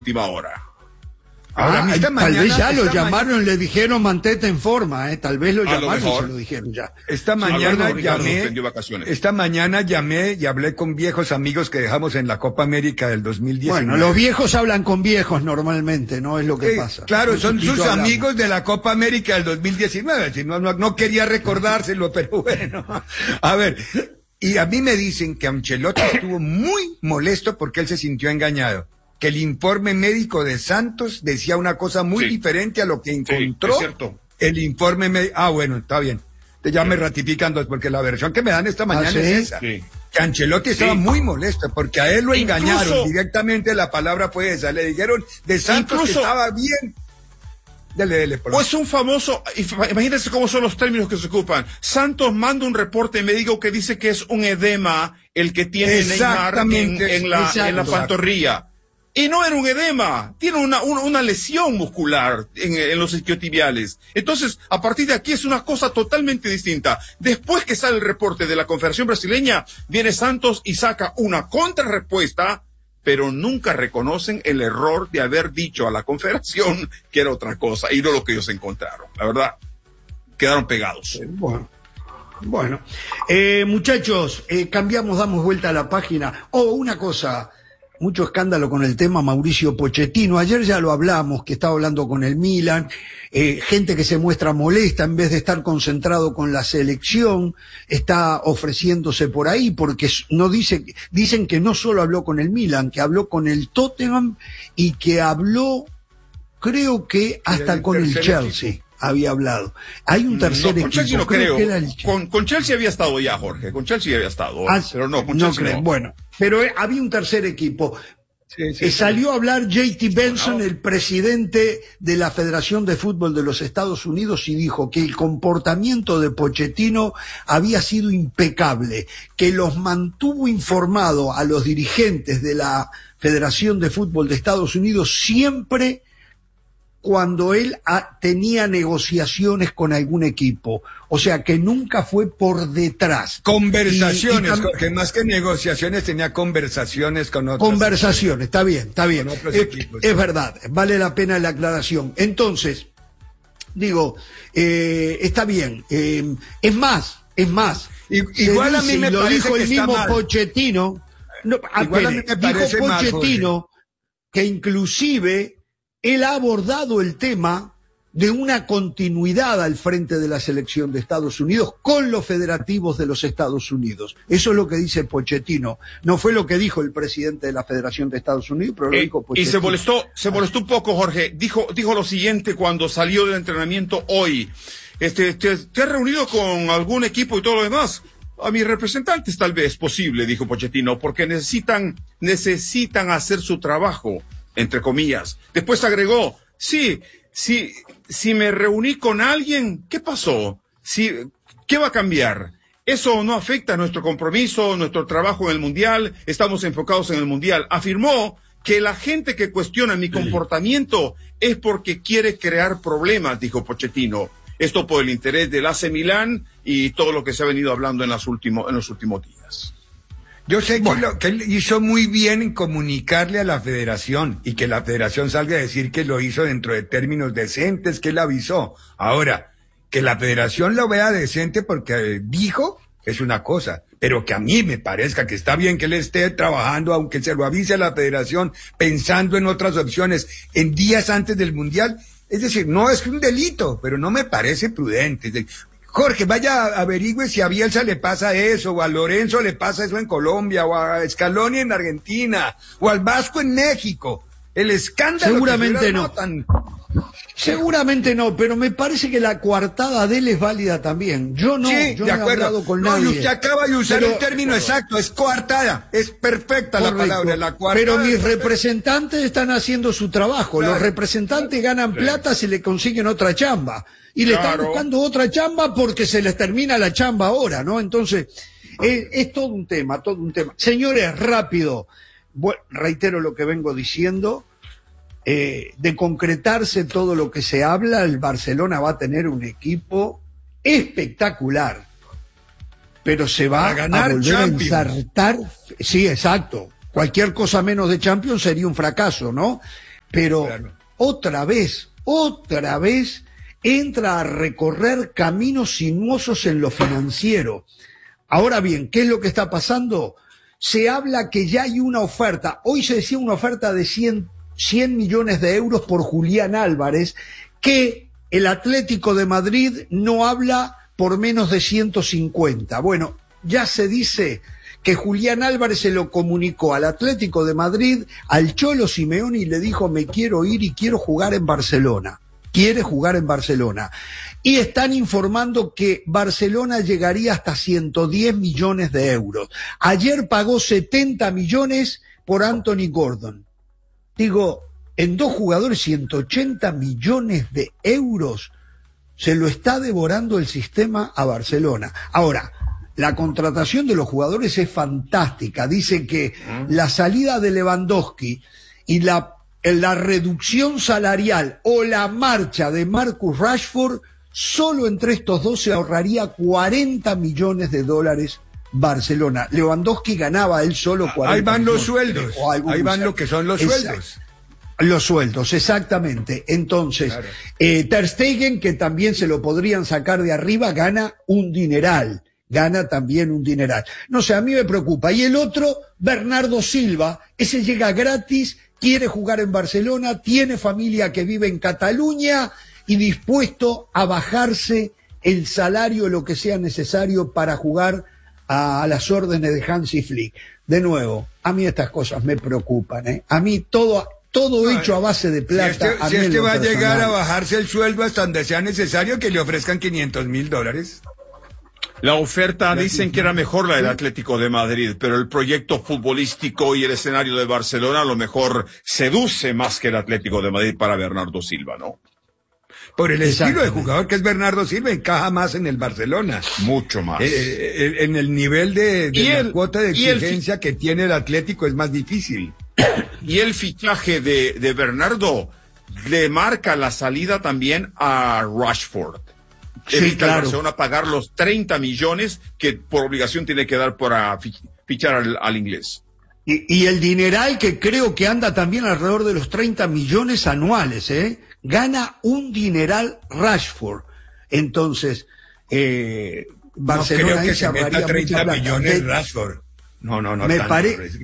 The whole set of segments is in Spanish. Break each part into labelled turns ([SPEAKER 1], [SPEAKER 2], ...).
[SPEAKER 1] última hora.
[SPEAKER 2] Ahora, tal vez ya lo llamaron, le dijeron mantente en forma, tal vez lo llamaron y se lo dijeron ya.
[SPEAKER 3] Esta mañana llamé y hablé con viejos amigos que dejamos en la Copa América del 2019.
[SPEAKER 2] Bueno, los viejos hablan con viejos normalmente, ¿no? Es lo que pasa.
[SPEAKER 3] Claro, son sus amigos de la Copa América del 2019, si no quería recordárselo, pero bueno. A ver, y a mí me dicen que Ancelotti estuvo muy molesto porque él se sintió engañado. Que el informe médico de Santos decía una cosa muy diferente a lo que encontró el informe médico. Bueno, está bien. Ya me ratifican dos, porque la versión que me dan esta mañana es esa. Que Ancelotti estaba muy molesto, porque a él lo engañaron directamente, la palabra fue esa. Le dijeron de Santos que estaba bien. Dele, por favor.
[SPEAKER 1] O es un famoso, imagínense cómo son los términos que se ocupan. Santos manda un reporte médico que dice que es un edema el que tiene Neymar en la pantorrilla. Y no era un edema, tiene una lesión muscular en los isquiotibiales. Entonces, a partir de aquí es una cosa totalmente distinta. Después que sale el reporte de la Confederación Brasileña, viene Santos y saca una contrarrespuesta, pero nunca reconocen el error de haber dicho a la Confederación que era otra cosa, y no lo que ellos encontraron. La verdad, quedaron pegados.
[SPEAKER 2] Bueno. Muchachos, cambiamos, damos vuelta a la página. Una cosa... Mucho escándalo con el tema Mauricio Pochettino. Ayer ya lo hablamos, que estaba hablando con el Milan, gente que se muestra molesta en vez de estar concentrado con la selección, está ofreciéndose por ahí porque no dicen que no solo habló con el Milan, que habló con el Tottenham y que habló, creo que hasta con el Chelsea. Había hablado. Hay un tercer equipo.
[SPEAKER 1] Con Chelsea no creo. Con Chelsea había estado ya, Jorge. Con Chelsea había estado. Pero no, con Chelsea
[SPEAKER 2] creo. No. Bueno, pero había un tercer equipo. Salió a hablar J.T. Benson, el presidente de la Federación de Fútbol de los Estados Unidos, y dijo que el comportamiento de Pochettino había sido impecable, que los mantuvo informados a los dirigentes de la Federación de Fútbol de Estados Unidos siempre cuando él tenía negociaciones con algún equipo. O sea, que nunca fue por detrás.
[SPEAKER 3] Conversaciones, Jorge, más que negociaciones, tenía conversaciones con otros.
[SPEAKER 2] Conversaciones, está bien. Es verdad, vale la pena la aclaración. Entonces, digo, está bien. Es más.
[SPEAKER 3] Igual a mí me
[SPEAKER 2] lo
[SPEAKER 3] parece
[SPEAKER 2] dijo
[SPEAKER 3] que
[SPEAKER 2] el mismo
[SPEAKER 3] está mal.
[SPEAKER 2] Pochettino.
[SPEAKER 3] Igual a mí me parece
[SPEAKER 2] dijo
[SPEAKER 3] mal,
[SPEAKER 2] Pochettino que inclusive él ha abordado el tema de una continuidad al frente de la selección de Estados Unidos con los federativos de los Estados Unidos. Eso es lo que dice Pochettino. No fue lo que dijo el presidente de la Federación de Estados Unidos, pero lo dijo Pochettino.
[SPEAKER 1] Y se molestó un poco, Jorge. Dijo lo siguiente cuando salió del entrenamiento hoy. ¿Te has reunido con algún equipo y todo lo demás? A mis representantes tal vez posible, dijo Pochettino, porque necesitan hacer su trabajo, entre comillas. Después agregó, si me reuní con alguien, ¿qué pasó? ¿Qué va a cambiar? Eso no afecta a nuestro compromiso, nuestro trabajo en el Mundial, estamos enfocados en el Mundial. Afirmó que la gente que cuestiona mi comportamiento es porque quiere crear problemas, dijo Pochettino. Esto por el interés del AC Milán y todo lo que se ha venido hablando en los últimos días.
[SPEAKER 3] Yo sé que él hizo muy bien en comunicarle a la federación y que la federación salga a decir que lo hizo dentro de términos decentes, que él avisó. Ahora, que la federación lo vea decente porque dijo es una cosa, pero que a mí me parezca que está bien que él esté trabajando, aunque se lo avise a la federación, pensando en otras opciones en días antes del Mundial. Es decir, no es un delito, pero no me parece prudente. Jorge, vaya, averigüe si a Bielsa le pasa eso, o a Lorenzo le pasa eso en Colombia, o a Scaloni en Argentina, o al Vasco en México. El escándalo.
[SPEAKER 2] Seguramente no. Seguramente no, pero me parece que la coartada de él es válida también. Yo no he hablado con nadie.
[SPEAKER 3] Usted acaba de usar el término exacto, es coartada. Es perfecta la palabra, la coartada.
[SPEAKER 2] Pero mis representantes están haciendo su trabajo. Claro. Los representantes ganan plata si le consiguen otra chamba. Y le están buscando otra chamba porque se les termina la chamba ahora, ¿no? Entonces, es todo un tema. Señores, rápido. Reitero lo que vengo diciendo. De concretarse todo lo que se habla, el Barcelona va a tener un equipo espectacular, pero se va a volver a ensartar. Sí, exacto. Cualquier cosa menos de Champions sería un fracaso, ¿no? pero
[SPEAKER 3] claro,
[SPEAKER 2] otra vez, entra a recorrer caminos sinuosos en lo financiero. Ahora bien, ¿qué es lo que está pasando? Se habla que ya hay una oferta. Hoy se decía una oferta de 100 millones de euros por Julián Álvarez, que el Atlético de Madrid no habla por menos de 150. Bueno, ya se dice que Julián Álvarez se lo comunicó al Atlético de Madrid, al Cholo Simeone, y le dijo: me quiero ir y quiero jugar en Barcelona. Quiere jugar en Barcelona. Y están informando que Barcelona llegaría hasta 110 millones de euros. Ayer pagó 70 millones por Anthony Gordon. Digo, en dos jugadores 180 millones de euros se lo está devorando el sistema a Barcelona. Ahora, la contratación de los jugadores es fantástica. Dice que la salida de Lewandowski y la reducción salarial o la marcha de Marcus Rashford, solo entre estos dos se ahorraría 40 millones de dólares Barcelona. Lewandowski ganaba él solo 40
[SPEAKER 3] ahí van
[SPEAKER 2] millones,
[SPEAKER 3] los sueldos, ahí van lo que son los sueldos.
[SPEAKER 2] Los sueldos, exactamente. Entonces,
[SPEAKER 3] Claro.
[SPEAKER 2] Ter Stegen, que también se lo podrían sacar de arriba, gana un dineral. Gana también un dineral. No sé, a mí me preocupa. Y el otro, Bernardo Silva, ese llega gratis, quiere jugar en Barcelona, tiene familia que vive en Cataluña y dispuesto a bajarse el salario, lo que sea necesario para jugar a las órdenes de Hansi Flick. De nuevo, a mí estas cosas me preocupan, ¿eh? A mí todo hecho a base de plata.
[SPEAKER 3] Si este va a llegar a bajarse el sueldo hasta donde sea necesario, que le ofrezcan $500,000.
[SPEAKER 1] La oferta dicen que era mejor la del Atlético de Madrid, pero el proyecto futbolístico y el escenario de Barcelona a lo mejor seduce más que el Atlético de Madrid para Bernardo Silva, ¿no?
[SPEAKER 3] Por el estilo de jugador que es Bernardo Silva, encaja más en el Barcelona.
[SPEAKER 1] Mucho más.
[SPEAKER 3] En el nivel de la cuota de exigencia que tiene el Atlético es más difícil.
[SPEAKER 1] Y el fichaje de Bernardo le marca la salida también a Rashford.
[SPEAKER 2] Sí,
[SPEAKER 1] Evita
[SPEAKER 2] claro.
[SPEAKER 1] al Barcelona pagar los 30 millones que por obligación tiene que dar para fichar al inglés.
[SPEAKER 2] Y el dineral que creo que anda también alrededor de los 30 millones anuales, ¿eh? Gana un dineral Rashford. Entonces, Barcelona
[SPEAKER 3] no creo que
[SPEAKER 2] ahí
[SPEAKER 3] se meta 30 millones Rashford. No.
[SPEAKER 2] Me parece.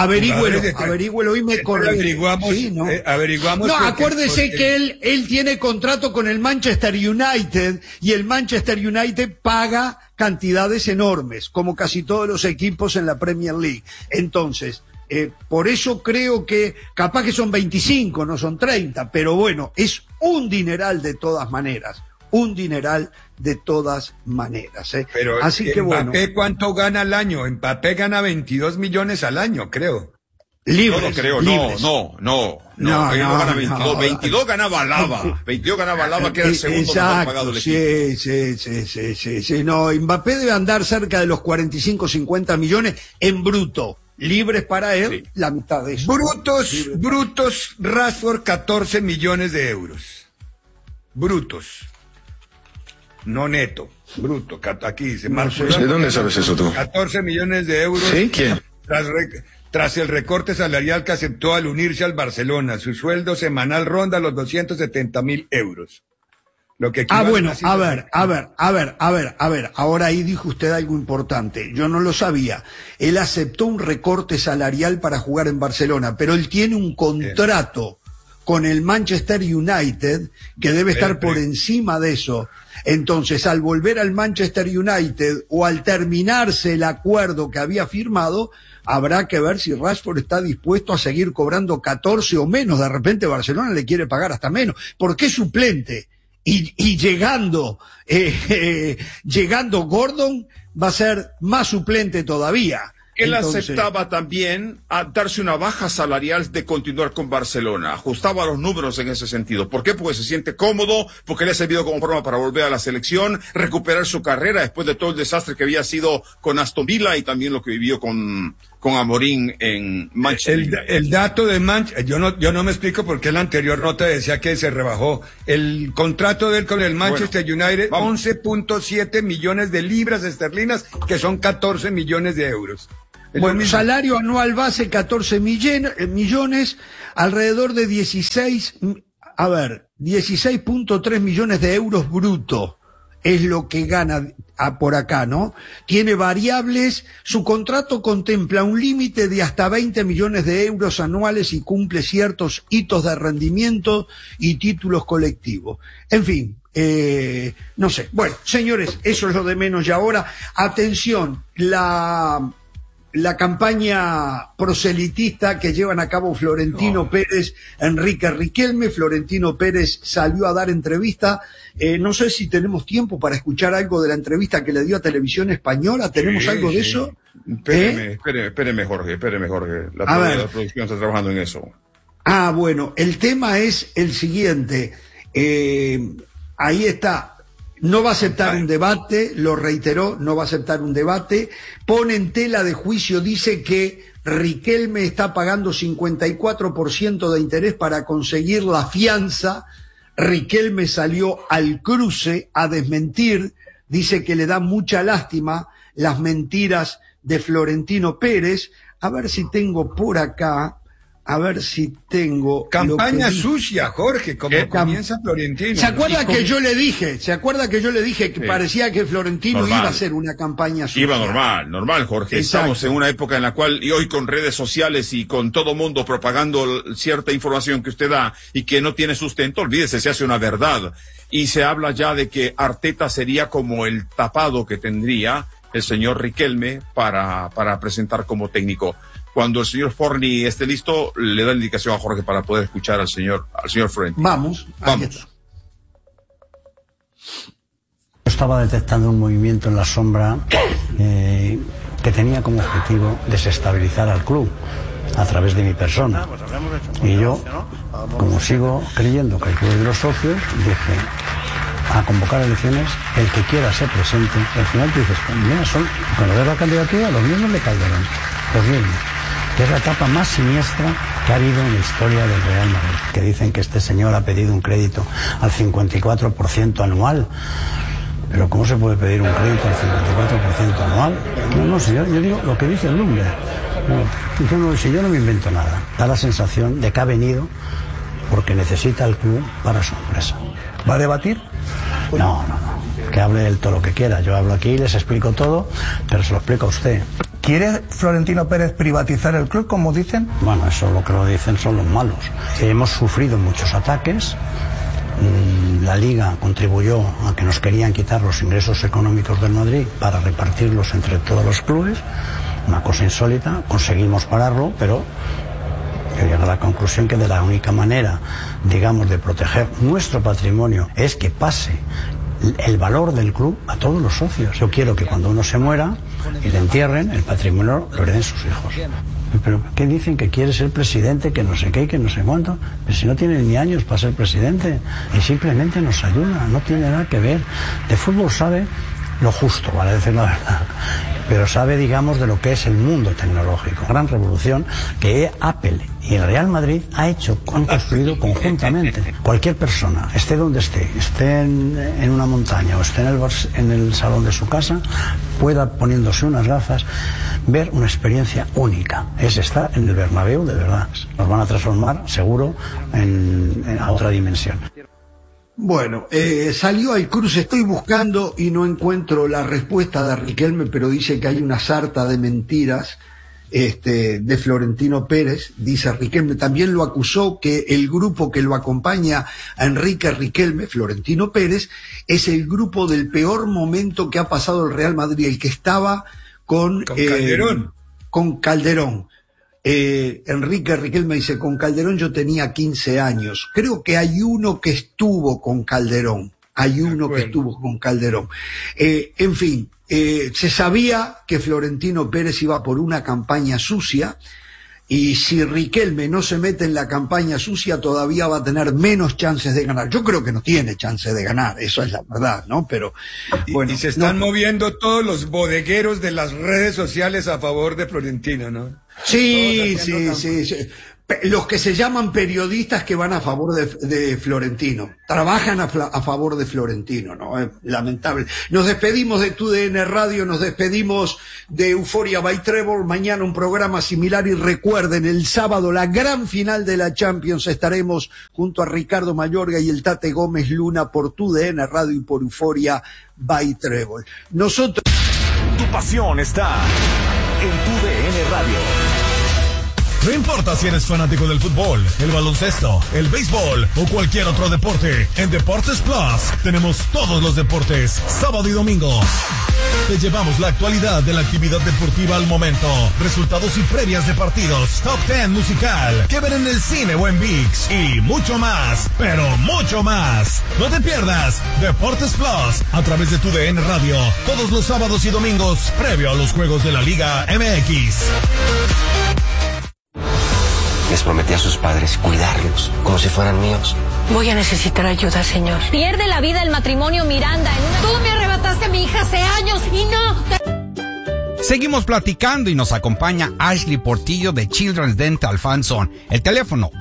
[SPEAKER 2] Averígüelo y me corre.
[SPEAKER 3] Averiguamos.
[SPEAKER 2] Sí, ¿no?
[SPEAKER 3] Averiguamos.
[SPEAKER 2] No,
[SPEAKER 3] porque
[SPEAKER 2] acuérdese que él tiene contrato con el Manchester United y el Manchester United paga cantidades enormes, como casi todos los equipos en la Premier League. Entonces, por eso creo que capaz que son 25, no son 30, pero bueno, es un dineral de todas maneras. Un dineral de todas maneras, ¿eh?
[SPEAKER 3] Pero
[SPEAKER 2] así que bueno.
[SPEAKER 3] Mbappé, ¿cuánto gana al año? Mbappé gana 22 millones al año, creo.
[SPEAKER 1] Libres, no creo, libres. No gana 22. 22 ganaba Alaba. 22 ganaba Alaba, que era el segundo mejor pagado del equipo.
[SPEAKER 2] Sí. No, Mbappé debe andar cerca de los 45-50 millones en bruto. Libres para él, sí. La mitad de eso.
[SPEAKER 3] Brutos, Rashford, 14 millones de euros. Brutos. No neto, bruto. Aquí dice.
[SPEAKER 4] No sé, ¿de dónde sabes eso tú?
[SPEAKER 3] 14 millones de euros.
[SPEAKER 4] ¿Sí? ¿Quién?
[SPEAKER 3] Tras el recorte salarial que aceptó al unirse al Barcelona, su sueldo semanal ronda los 270.000 euros. Lo que
[SPEAKER 2] bueno, a ver. Ahora ahí dijo usted algo importante. Yo no lo sabía. Él aceptó un recorte salarial para jugar en Barcelona, pero él tiene un contrato con el Manchester United que debe estar por encima de eso. Entonces, al volver al Manchester United o al terminarse el acuerdo que había firmado, habrá que ver si Rashford está dispuesto a seguir cobrando 14 o menos. De repente Barcelona le quiere pagar hasta menos, porque es suplente. Y llegando Gordon va a ser más suplente todavía.
[SPEAKER 1] Él aceptaba también a darse una baja salarial de continuar con Barcelona. Ajustaba los números en ese sentido. ¿Por qué? Porque se siente cómodo, porque le ha servido como forma para volver a la selección, recuperar su carrera después de todo el desastre que había sido con Aston Villa y también lo que vivió con Amorín en Manchester.
[SPEAKER 3] El dato de Manchester, yo no me explico por qué la anterior nota decía que se rebajó. El contrato de él con el Manchester United, 11.7 millones de libras esterlinas, que son 14 millones de euros.
[SPEAKER 2] Bueno, salario anual base 14 millones, alrededor de 16.3 millones de euros bruto es lo que gana por acá, ¿no? Tiene variables, su contrato contempla un límite de hasta 20 millones de euros anuales y cumple ciertos hitos de rendimiento y títulos colectivos. En fin, no sé. Bueno, señores, eso es lo de menos y ahora, atención, la campaña proselitista que llevan a cabo Florentino Pérez, Enrique Riquelme. Florentino Pérez salió a dar entrevista. No sé si tenemos tiempo para escuchar algo de la entrevista que le dio a Televisión Española. ¿Tenemos algo de eso?
[SPEAKER 1] Espéreme, Jorge. La producción está trabajando en eso.
[SPEAKER 2] Ah, bueno, el tema es el siguiente. Ahí está. No va a aceptar un debate, lo reiteró, no va a aceptar un debate. Pone en tela de juicio, dice que Riquelme está pagando 54% de interés para conseguir la fianza. Riquelme salió al cruce a desmentir, dice que le da mucha lástima las mentiras de Florentino Pérez. A ver si tengo por acá.
[SPEAKER 3] Campaña sucia, Jorge, como comienza Florentino.
[SPEAKER 2] ¿Se acuerda que yo le dije que parecía que Florentino iba a hacer una campaña sucia?
[SPEAKER 1] Iba normal, Jorge. Exacto. Estamos en una época en la cual, y hoy con redes sociales y con todo mundo propagando cierta información que usted da y que no tiene sustento, olvídese, se hace una verdad. Y se habla ya de que Arteta sería como el tapado que tendría el señor Riquelme para presentar como técnico. Cuando el señor Forni esté listo, le da la indicación a Jorge para poder escuchar al señor Florentino.
[SPEAKER 2] Vamos.
[SPEAKER 5] Estaba detectando un movimiento en la sombra que tenía como objetivo desestabilizar al club a través de mi persona. Y yo, como sigo creyendo que el club es de los socios, dije a convocar elecciones, el que quiera ser presente. Al final tú dices, mira, cuando ves la candidatura, los mismos de Calderón, los mismos. Que es la etapa más siniestra que ha habido en la historia del Real Madrid. Que dicen que este señor ha pedido un crédito al 54% anual. Pero ¿cómo se puede pedir un crédito al 54% anual? No, si yo digo lo que dice el Bloomberg. Si yo no me invento nada. Da la sensación de que ha venido porque necesita el club para su empresa.
[SPEAKER 6] ¿Va a debatir?
[SPEAKER 5] No. Que hable él todo lo que quiera. Yo hablo aquí, les explico todo, pero se lo explico a usted.
[SPEAKER 6] ¿Quiere Florentino Pérez privatizar el club, como dicen?
[SPEAKER 5] Bueno, eso lo que lo dicen son los malos. Hemos sufrido muchos ataques. La Liga contribuyó a que nos querían quitar los ingresos económicos del Madrid para repartirlos entre todos los clubes. Una cosa insólita. Conseguimos pararlo, pero yo llego a la conclusión que de la única manera, digamos, de proteger nuestro patrimonio es que pase el valor del club a todos los socios. Yo quiero que cuando uno se muera y le entierren, el patrimonio lo hereden sus hijos. Pero ¿qué dicen? Que quiere ser presidente, que no sé qué, que no sé cuánto. Pero si no tiene ni años para ser presidente y simplemente nos ayuda, no tiene nada que ver. De fútbol sabe lo justo, vale decir la verdad, pero sabe, digamos, de lo que es el mundo tecnológico. Gran revolución que Apple y el Real Madrid han construido conjuntamente. Cualquier persona, esté donde esté en una montaña o esté en el salón de su casa, pueda, poniéndose unas gafas, ver una experiencia única. Es estar en el Bernabéu de verdad. Nos van a transformar, seguro, a otra dimensión.
[SPEAKER 2] Bueno, salió al cruce, estoy buscando y no encuentro la respuesta de Riquelme, pero dice que hay una sarta de mentiras de Florentino Pérez. Dice Riquelme, también lo acusó que el grupo que lo acompaña a Enrique Riquelme, Florentino Pérez, es el grupo del peor momento que ha pasado el Real Madrid, el que estaba con
[SPEAKER 3] Calderón.
[SPEAKER 2] Con Calderón. Enrique Riquelme dice, con Calderón yo tenía 15 años. Creo que hay uno que estuvo con Calderón. En fin, se sabía que Florentino Pérez iba por una campaña sucia, y si Riquelme no se mete en la campaña sucia todavía va a tener menos chances de ganar. Yo creo que no tiene chance de ganar, eso es la verdad, ¿no? Pero bueno,
[SPEAKER 3] y se están moviendo todos los bodegueros de las redes sociales a favor de Florentino, ¿no?
[SPEAKER 2] Sí. Los que se llaman periodistas que van a favor de Florentino, trabajan a favor de Florentino, ¿no? Es lamentable. Nos despedimos de TUDN Radio, nos despedimos de Euphoria by Trevor, mañana un programa similar y recuerden, el sábado la gran final de la Champions, estaremos junto a Ricardo Mayorga y el Tate Gómez Luna por TUDN Radio y por Euphoria by Trevor. Nosotros...
[SPEAKER 7] Tu pasión está en TUDN Radio.
[SPEAKER 8] No importa si eres fanático del fútbol, el baloncesto, el béisbol o cualquier otro deporte, en Deportes Plus tenemos todos los deportes, sábado y domingo. Te llevamos la actualidad de la actividad deportiva al momento, resultados y previas de partidos, top 10 musical, que ver en el cine o en ViX y mucho más, pero mucho más. No te pierdas Deportes Plus a través de TUDN Radio, todos los sábados y domingos, previo a los juegos de la Liga MX.
[SPEAKER 9] Les prometí a sus padres cuidarlos, como si fueran míos.
[SPEAKER 10] Voy a necesitar ayuda, señor.
[SPEAKER 11] Pierde la vida el matrimonio Miranda en una...
[SPEAKER 10] Tú me arrebataste a mi hija hace años y no...
[SPEAKER 12] Seguimos platicando y nos acompaña Ashley Portillo de Children's Dental Fund Zone. El teléfono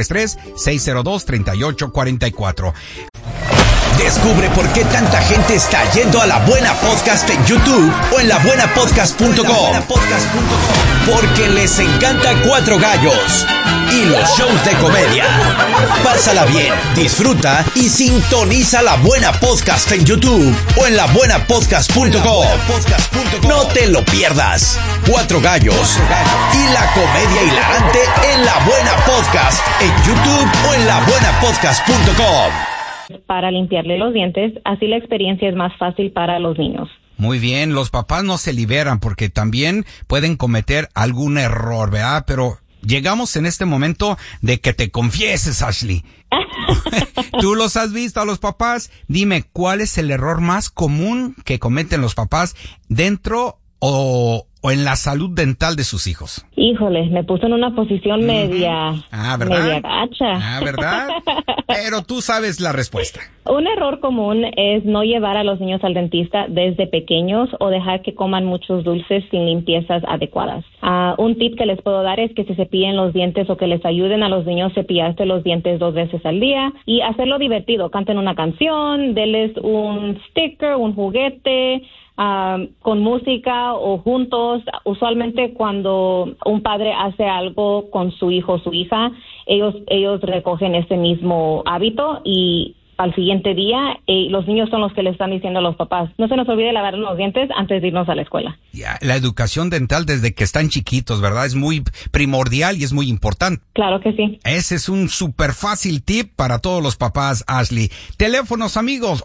[SPEAKER 12] 833-602-3844.
[SPEAKER 13] Descubre por qué tanta gente está yendo a La Buena Podcast en YouTube o en labuenapodcast.com. Porque les encanta Cuatro Gallos y los shows de comedia. Pásala bien, disfruta y sintoniza La Buena Podcast en YouTube o en labuenapodcast.com. No te lo pierdas. Cuatro Gallos y la comedia hilarante en La Buena Podcast en YouTube o en labuenapodcast.com.
[SPEAKER 14] Para limpiarle los dientes, así la experiencia es más fácil para los niños.
[SPEAKER 12] Muy bien, los papás no se liberan porque también pueden cometer algún error, ¿verdad? Pero llegamos en este momento de que te confieses, Ashley. ¿Tú los has visto a los papás? Dime, ¿cuál es el error más común que cometen los papás dentro o en la salud dental de sus hijos?
[SPEAKER 14] Híjole, me puso en una posición media
[SPEAKER 12] gacha. ¿Verdad? Pero tú sabes la respuesta.
[SPEAKER 14] Un error común es no llevar a los niños al dentista desde pequeños o dejar que coman muchos dulces sin limpiezas adecuadas. Un tip que les puedo dar es que se cepillen los dientes o que les ayuden a los niños a cepillarse los dientes 2 veces al día y hacerlo divertido. Canten una canción, denles un sticker, un juguete, con música o juntos. Usualmente cuando un padre hace algo con su hijo o su hija, ellos recogen ese mismo hábito y al siguiente día los niños son los que le están diciendo a los papás, no se nos olvide lavar los dientes antes de irnos a la escuela.
[SPEAKER 12] La educación dental desde que están chiquitos, ¿verdad? Es muy primordial y es muy importante.
[SPEAKER 14] Claro que sí.
[SPEAKER 12] Ese es un súper fácil tip para todos los papás, Ashley. Teléfonos, amigos,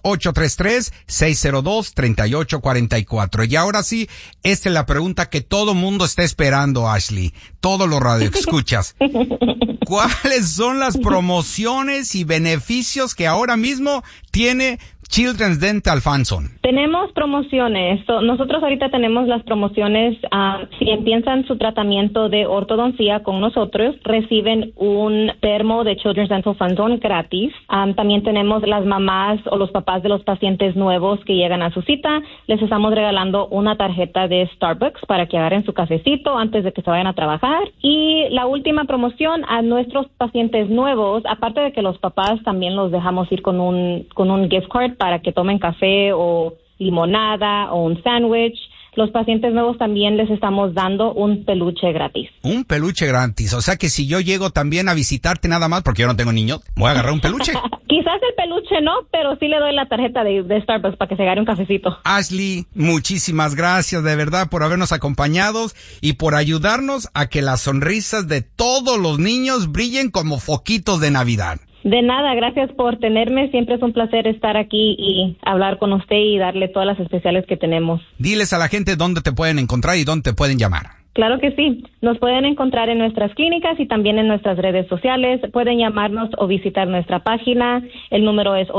[SPEAKER 12] 833-602-3844. Y ahora sí, esta es la pregunta que todo mundo está esperando, Ashley. Todos los radioescuchas. ¿Cuáles son las promociones y beneficios que ahora mismo tiene Children's Dental Fund Zone?
[SPEAKER 14] Tenemos promociones. Nosotros ahorita tenemos las promociones. Si empiezan su tratamiento de ortodoncia con nosotros, reciben un termo de Children's Dental Fund Zone gratis. También tenemos las mamás o los papás de los pacientes nuevos que llegan a su cita. Les estamos regalando una tarjeta de Starbucks para que agarren su cafecito antes de que se vayan a trabajar. Y la última promoción a nuestros pacientes nuevos, aparte de que los papás también los dejamos ir con un gift card para que tomen café o limonada o un sándwich. Los pacientes nuevos también les estamos dando un peluche gratis.
[SPEAKER 12] Un peluche gratis, o sea que si yo llego también a visitarte nada más, porque yo no tengo niños, voy a agarrar un peluche.
[SPEAKER 14] Quizás el peluche no, pero sí le doy la tarjeta de Starbucks para que se agarre un cafecito.
[SPEAKER 12] Ashley, muchísimas gracias de verdad por habernos acompañado y por ayudarnos a que las sonrisas de todos los niños brillen como foquitos de Navidad.
[SPEAKER 14] De nada, gracias por tenerme. Siempre es un placer estar aquí y hablar con usted y darle todas las especiales que tenemos.
[SPEAKER 12] Diles a la gente dónde te pueden encontrar y dónde te pueden llamar.
[SPEAKER 14] Claro que sí. Nos pueden encontrar en nuestras clínicas y también en nuestras redes sociales. Pueden llamarnos o visitar nuestra página. El número es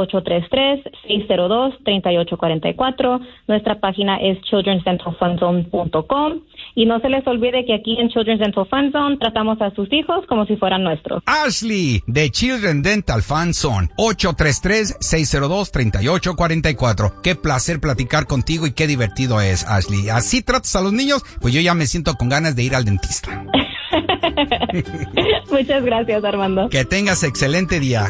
[SPEAKER 14] 833-602-3844. Nuestra página es childrensdentalfundzone.com. Y no se les olvide que aquí en Children's Dental Fund Zone tratamos a sus hijos como si fueran nuestros.
[SPEAKER 12] Ashley, de Children's Dental Fund Zone, 833-602-3844. Qué placer platicar contigo y qué divertido es, Ashley. ¿Así tratas a los niños? Pues yo ya me siento con ganas de ir al dentista.
[SPEAKER 14] Muchas gracias, Armando.
[SPEAKER 12] Que tengas excelente día.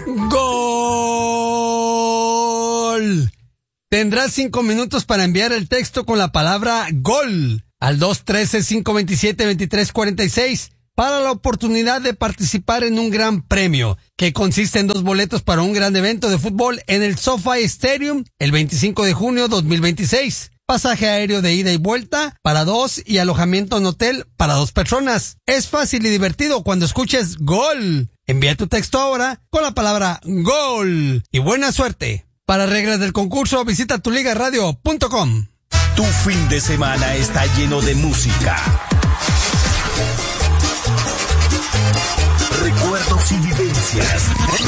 [SPEAKER 15] ¡Gol! Tendrás 5 minutos para enviar el texto con la palabra GOL al 213-527-2346 para la oportunidad de participar en un gran premio que consiste en 2 boletos para un gran evento de fútbol en el SoFi Stadium el 25 de junio 2026. Pasaje aéreo de ida y vuelta para 2 y alojamiento en hotel para 2 personas. Es fácil y divertido cuando escuches GOL. Envía tu texto ahora con la palabra GOL y buena suerte. Para reglas del concurso, visita tuligaradio.com.
[SPEAKER 13] Tu fin de semana está lleno de música, recuerdos y vivencias.